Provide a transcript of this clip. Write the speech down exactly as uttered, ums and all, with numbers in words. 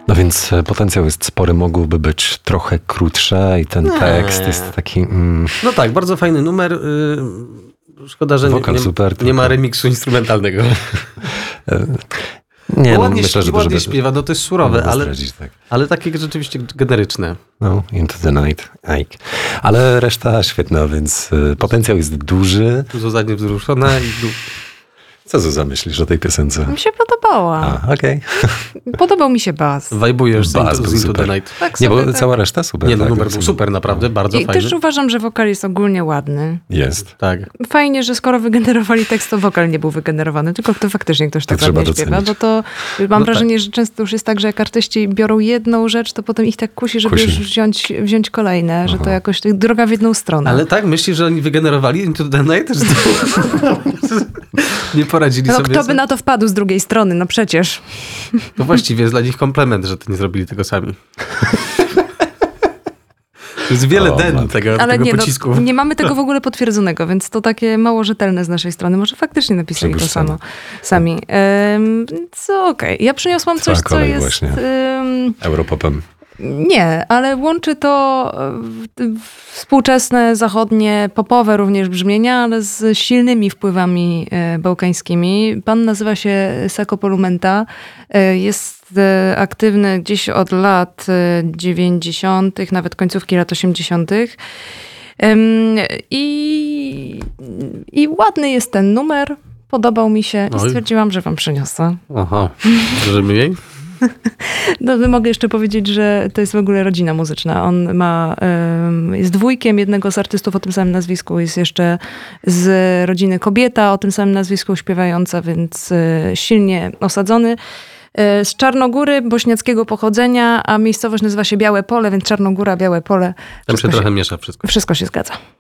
No więc potencjał jest spory, mogłoby być trochę krótsze i ten Nie. tekst jest taki... Mm, No tak, bardzo fajny numer. Yy, szkoda, że Wokal nie, super, nie ma tylko- remiksu instrumentalnego. nie, No no, ładnie, myślę, że ładnie żeby, śpiewa, no to jest surowe, żeby ale, zdradzić, tak. ale takie rzeczywiście generyczne. No, Into the Night, Ike. Ale reszta świetna, więc y, potencjał jest duży. Tu zadnie wzruszone i du- Co Zuza myślisz o tej piosence? Mi się podobała. A, okej. Podobał mi się bas. wajbujesz z Bas Into, był z Into super. the Night. Tak Nie, sobie, bo tak. cała reszta super. Nie, no tak, numer tak, był super, naprawdę, bardzo I fajny. też uważam, że wokal jest ogólnie ładny. Jest. Tak. Fajnie, że skoro wygenerowali tekst, to wokal nie był wygenerowany, tylko to faktycznie ktoś tak trzeba ładnie śpiewa, docenić. bo to mam No wrażenie, że często już jest tak, że jak artyści biorą jedną rzecz, to potem ich tak kusi, żeby Kusi. już wziąć, wziąć kolejne, że to Aha. jakoś tak droga w jedną stronę. Ale tak, myślisz, że oni wygenerowali Into the Night? Że to... nie poradzili no sobie kto z by na to wpadł z drugiej strony? No przecież. To właściwie jest dla nich komplement, że to nie zrobili tego sami. Jest wiele O, den matko. tego, Ale tego nie, pocisku. no, nie mamy tego w ogóle potwierdzonego, więc to takie mało rzetelne z naszej strony. Może faktycznie napisali to Przypuszczamy. samo sami. Um, co okej. Ja przyniosłam Twoja coś, co kolej jest... właśnie. Um, Europopem. nie, ale łączy to e, współczesne, zachodnie, popowe również brzmienia, ale z silnymi wpływami e, bałkańskimi. Pan nazywa się Sako Polumenta. E, Jest e, aktywny gdzieś od lat e, dziewięćdziesiątych, nawet końcówki lat osiemdziesiątych. Em, I, I ładny jest ten numer. Podobał mi się i Oj. stwierdziłam, że wam przyniosę. Aha, możemy jej? No, mogę jeszcze powiedzieć, że to jest w ogóle rodzina muzyczna. On ma, um, jest dwójkiem jednego z artystów o tym samym nazwisku. Jest jeszcze z rodziny kobieta o tym samym nazwisku śpiewająca, więc y, silnie osadzony. Y, z Czarnogóry, bośniackiego pochodzenia, a miejscowość nazywa się Białe Pole, więc Czarnogóra, Białe Pole. Tam się Wszystko trochę miesza wszystko. Wszystko się zgadza.